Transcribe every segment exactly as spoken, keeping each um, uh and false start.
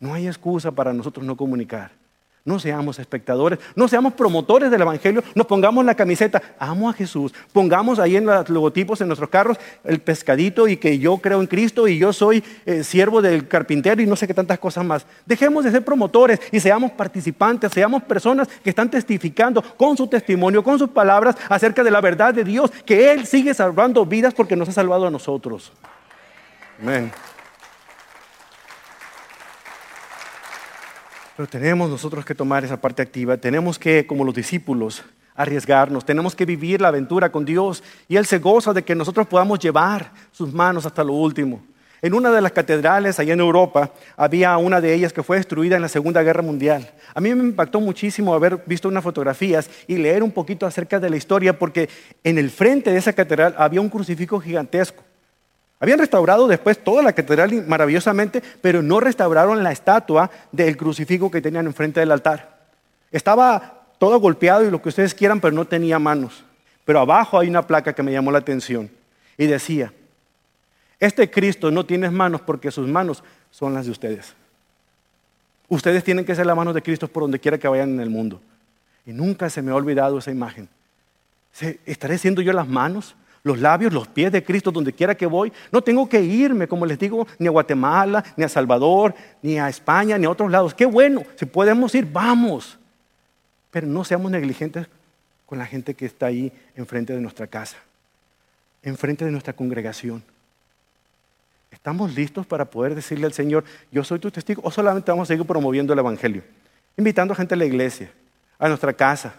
No hay excusa para nosotros no comunicar. No seamos espectadores, no seamos promotores del evangelio, nos pongamos la camiseta, amo a Jesús, pongamos ahí en los logotipos en nuestros carros el pescadito y que yo creo en Cristo y yo soy eh, siervo del carpintero y no sé qué tantas cosas más. Dejemos de ser promotores y seamos participantes, seamos personas que están testificando con su testimonio, con sus palabras acerca de la verdad de Dios, que Él sigue salvando vidas porque nos ha salvado a nosotros. Amén. Pero tenemos nosotros que tomar esa parte activa, tenemos que, como los discípulos, arriesgarnos, tenemos que vivir la aventura con Dios y Él se goza de que nosotros podamos llevar sus manos hasta lo último. En una de las catedrales allá en Europa, había una de ellas que fue destruida en la Segunda Guerra Mundial. A mí me impactó muchísimo haber visto unas fotografías y leer un poquito acerca de la historia, porque en el frente de esa catedral había un crucifijo gigantesco. Habían restaurado después toda la catedral maravillosamente, pero no restauraron la estatua del crucifijo que tenían enfrente del altar. Estaba todo golpeado y lo que ustedes quieran, pero no tenía manos. Pero abajo hay una placa que me llamó la atención y decía: este Cristo no tiene manos porque sus manos son las de ustedes. Ustedes tienen que ser las manos de Cristo por donde quiera que vayan en el mundo. Y nunca se me ha olvidado esa imagen. ¿Estaré siendo yo las manos, los labios, los pies de Cristo donde quiera que voy? No tengo que irme, como les digo, ni a Guatemala, ni a Salvador, ni a España, ni a otros lados. Qué bueno, si podemos ir, vamos. Pero no seamos negligentes con la gente que está ahí enfrente de nuestra casa, enfrente de nuestra congregación. ¿Estamos listos para poder decirle al Señor, yo soy tu testigo? ¿O solamente vamos a seguir promoviendo el evangelio? Invitando a gente a la iglesia, a nuestra casa.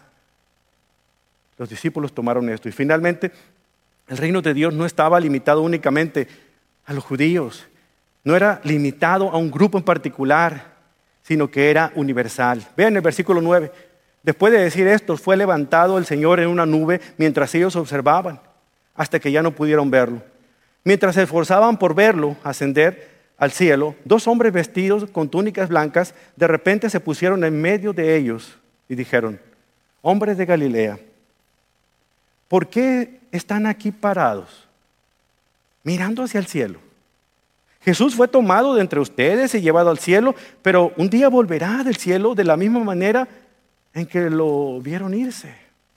Los discípulos tomaron esto. Y finalmente, el reino de Dios no estaba limitado únicamente a los judíos. No era limitado a un grupo en particular, sino que era universal. Vean el versículo nueve. Después de decir esto, fue levantado el Señor en una nube mientras ellos observaban, hasta que ya no pudieron verlo. Mientras se esforzaban por verlo ascender al cielo, dos hombres vestidos con túnicas blancas de repente se pusieron en medio de ellos y dijeron: hombres de Galilea, ¿por qué están aquí parados, mirando hacia el cielo? Jesús fue tomado de entre ustedes y llevado al cielo, pero un día volverá del cielo de la misma manera en que lo vieron irse.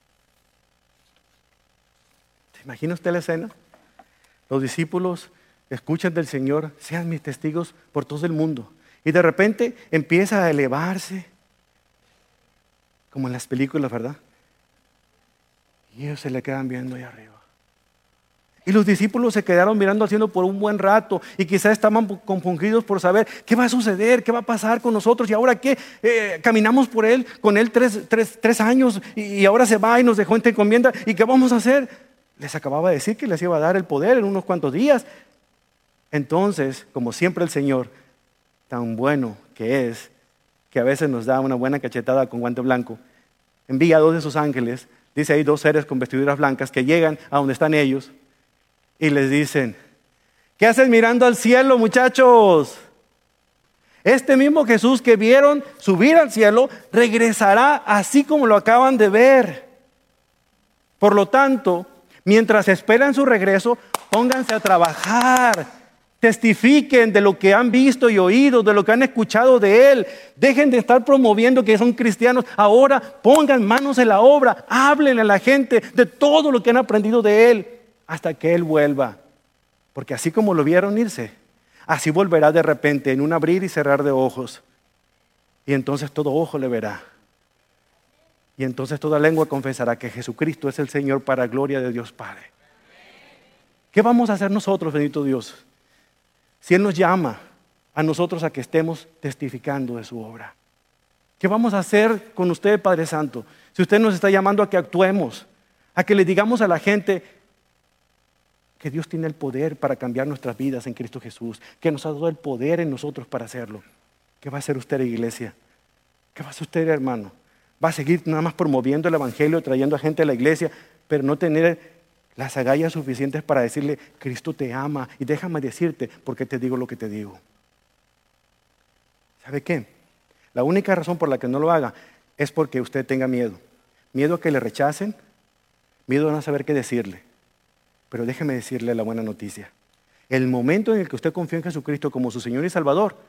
¿Se imagina usted la escena? Los discípulos escuchan del Señor: sean mis testigos por todo el mundo. Y de repente empieza a elevarse, como en las películas, ¿verdad? Y ellos se le quedan viendo ahí arriba. Y los discípulos se quedaron mirando al cielo por un buen rato y quizás estaban confundidos por saber qué va a suceder, qué va a pasar con nosotros y ahora qué. Eh, caminamos por él, con él tres, tres, tres años y, y ahora se va y nos dejó en encomienda. ¿Y qué vamos a hacer? Les acababa de decir que les iba a dar el poder en unos cuantos días. Entonces, como siempre el Señor, tan bueno que es, que a veces nos da una buena cachetada con guante blanco, envía a dos de sus ángeles. Dice ahí dos seres con vestiduras blancas que llegan a donde están ellos y les dicen: ¿qué hacen mirando al cielo, muchachos? Este mismo Jesús que vieron subir al cielo regresará así como lo acaban de ver. Por lo tanto, mientras esperan su regreso, pónganse a trabajar. Testifiquen de lo que han visto y oído, de lo que han escuchado de Él. Dejen de estar promoviendo que son cristianos. Ahora pongan manos en la obra. Háblenle a la gente de todo lo que han aprendido de Él hasta que Él vuelva. Porque así como lo vieron irse, así volverá de repente en un abrir y cerrar de ojos. Y entonces todo ojo le verá. Y entonces toda lengua confesará que Jesucristo es el Señor para gloria de Dios Padre. ¿Qué vamos a hacer nosotros, bendito Dios? Si Él nos llama a nosotros a que estemos testificando de su obra. ¿Qué vamos a hacer con usted, Padre Santo? Si usted nos está llamando a que actuemos, a que le digamos a la gente que Dios tiene el poder para cambiar nuestras vidas en Cristo Jesús, que nos ha dado el poder en nosotros para hacerlo. ¿Qué va a hacer usted, iglesia? ¿Qué va a hacer usted, hermano? ¿Va a seguir nada más promoviendo el evangelio, trayendo a gente a la iglesia, pero no tener las agallas suficientes para decirle: Cristo te ama y déjame decirte por qué te digo lo que te digo? ¿Sabe qué? La única razón por la que no lo haga es porque usted tenga miedo. Miedo a que le rechacen, miedo a no saber qué decirle. Pero déjeme decirle la buena noticia. El momento en el que usted confía en Jesucristo como su Señor y Salvador,